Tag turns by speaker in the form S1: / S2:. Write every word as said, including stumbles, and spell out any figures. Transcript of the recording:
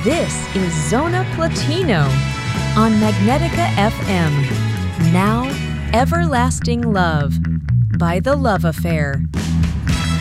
S1: This is Zona Platino on Magnetica F M. Now, Everlasting Love by The Love Affair.